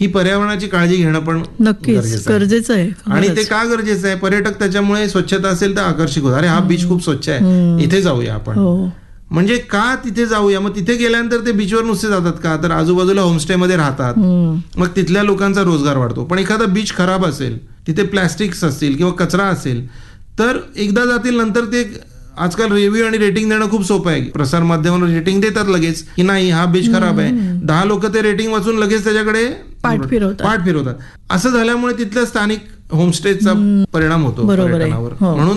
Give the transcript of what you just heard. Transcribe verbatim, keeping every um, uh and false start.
ही पर्यावरणाची काळजी घेणं पण नक्कीच गरजेचं आहे. आणि ते का गरजेचं आहे, पर्यटक त्याच्यामुळे स्वच्छता असेल तर आकर्षित होतात. अरे हा बीच खूप स्वच्छ आहे, इथे जाऊया आपण. म्हणजे का तिथे जाऊया, मग तिथे गेल्यानंतर ते बीचवर नुसते जातात का, तर आजूबाजूला होमस्टे मध्ये राहतात, मग तिथल्या लोकांचा रोजगार वाढतो. पण एखादा बीच खराब असेल, तिथे प्लॅस्टिक्स असतील किंवा कचरा असेल, तर एकदा जातील नंतर ते आजकाल रिव्ह्यू आणि रेटिंग देणं खूप सोपं आहे. प्रसार माध्यमावर रेटिंग देतात लगेच की नाही हा बीच खराब आहे. दहा लोक ते रेटिंग वाचून लगेच त्याच्याकडे पाठ फिरवतात पाठ फिरवतात असं झाल्यामुळे तिथल्या स्थानिक होमस्टेचा परिणाम होतो पर्यटनावर. म्हणून